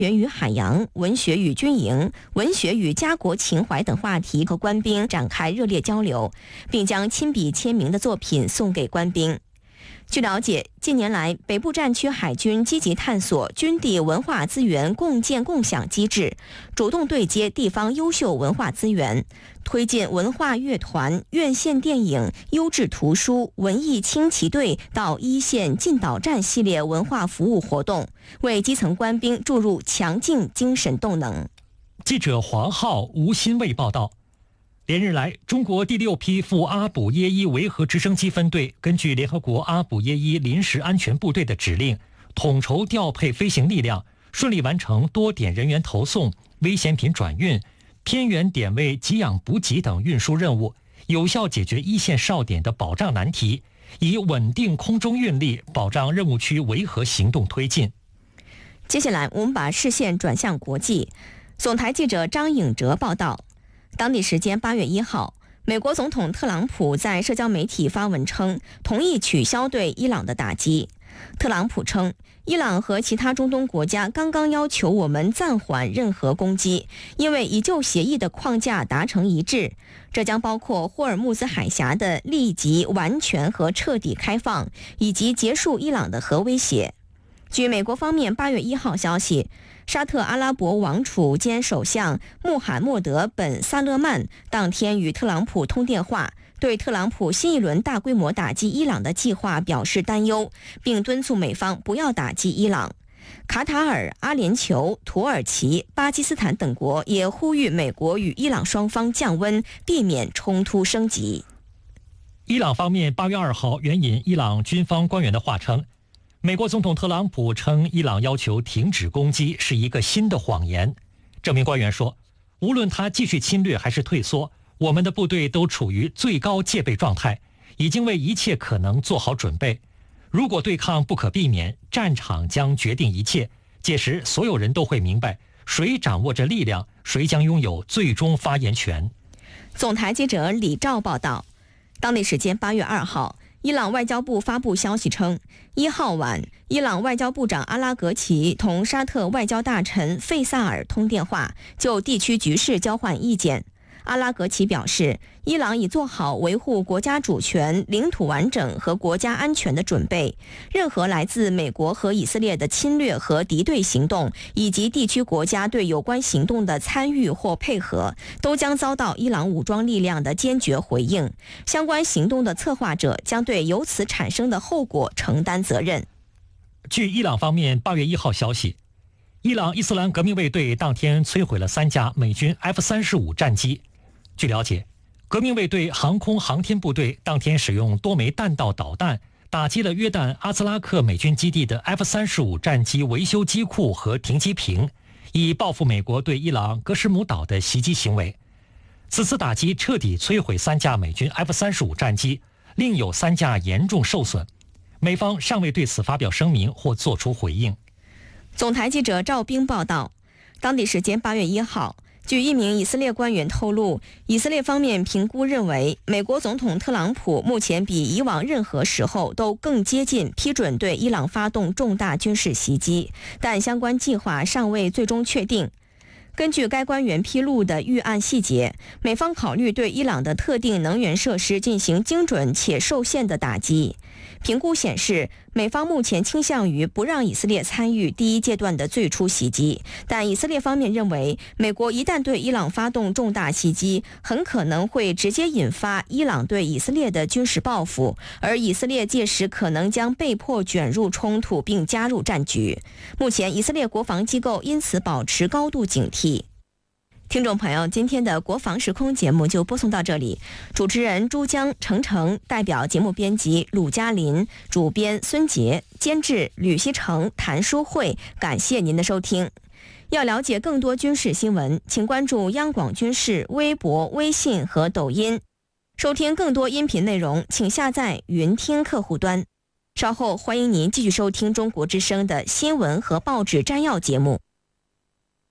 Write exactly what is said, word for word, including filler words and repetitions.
源与海洋、文学与军营、文学与家国情怀等话题和官兵展开热烈交流，并将亲笔签名的作品送给官兵。据了解，近年来北部战区海军积极探索军地文化资源共建共享机制，主动对接地方优秀文化资源，推进文化乐团、院线电影、优质图书、文艺轻骑队到一线进导站系列文化服务活动，为基层官兵注入强劲精神动能。 记者黄浩、吴新卫报道。连日来，中国第六批赴阿卜耶伊维和直升机分队根据联合国阿卜耶伊临时安全部队的指令，统筹调配飞行力量，顺利完成多点人员投送、危险品转运、偏远点位给养补给等运输任务，有效解决一线哨点的保障难题，以稳定空中运力保障任务区维和行动推进。 接下来，我们把视线转向国际。总台记者张颖哲报道。当地时间八月一号，美国总统特朗普在社交媒体发文称，同意取消对伊朗的打击。特朗普称，伊朗和其他中东国家刚刚要求我们暂缓任何攻击，因为已就协议的框架达成一致，这将包括霍尔木兹海峡的立即、完全和彻底开放，以及结束伊朗的核威胁。据美国方面八月一号消息，沙特阿拉伯王储兼首相穆罕默德本萨勒曼当天与特朗普通电话，对特朗普新一轮大规模打击伊朗的计划表示担忧，并敦促美方不要打击伊朗。卡塔尔、阿联酋、土耳其、巴基斯坦等国也呼吁美国与伊朗双方降温，避免冲突升级。 伊朗方面八月二号援引伊朗军方官员的话称，美国总统特朗普称伊朗要求停止攻击是一个新的谎言。这名官员说，无论他继续侵略还是退缩，我们的部队都处于最高戒备状态，已经为一切可能做好准备。如果对抗不可避免，战场将决定一切，届时所有人都会明白，谁掌握着力量，谁将拥有最终发言权。 总台记者李兆报道。当地时间八月二号，伊朗外交部发布消息称，一号晚，伊朗外交部长阿拉格齐同沙特外交大臣费萨尔通电话，就地区局势交换意见。阿拉格齐表示，伊朗已做好维护国家主权、领土完整和国家安全的准备，任何来自美国和以色列的侵略和敌对行动，以及地区国家对有关行动的参与或配合，都将遭到伊朗武装力量的坚决回应。相关行动的策划者将对由此产生的后果承担责任。 据伊朗方面八月一号消息，伊朗伊斯兰革命卫队当天摧毁了三架美军 F 三十五 战机。据了解，革命卫队航空航天部队当天使用多枚弹道导弹打击了约旦阿兹拉克美军基地的 F 三十五 战机维修机库和停机坪，以报复美国对伊朗格什姆岛的袭击行为。此次打击彻底摧毁三架美军 F 三十五 战机，另有三架严重受损。美方尚未对此发表声明或作出回应。 总台记者赵兵报道，当地时间八月一号，据一名以色列官员透露，以色列方面评估认为，美国总统特朗普目前比以往任何时候都更接近批准对伊朗发动重大军事袭击，但相关计划尚未最终确定。根据该官员披露的预案细节，美方考虑对伊朗的特定能源设施进行精准且受限的打击。评估显示，美方目前倾向于不让以色列参与第一阶段的最初袭击，但以色列方面认为，美国一旦对伊朗发动重大袭击，很可能会直接引发伊朗对以色列的军事报复，而以色列届时可能将被迫卷入冲突并加入战局。目前，以色列国防机构因此保持高度警惕。听众朋友，今天的国防时空节目就播送到这里。主持人珠江、程程，代表节目编辑鲁嘉林，主编孙杰，监制吕希成、谭淑慧。感谢您的收听。要了解更多军事新闻，请关注央广军事微博、微信和抖音。收听更多音频内容，请下载云听客户端。稍后欢迎您继续收听中国之声的新闻和报纸摘要节目。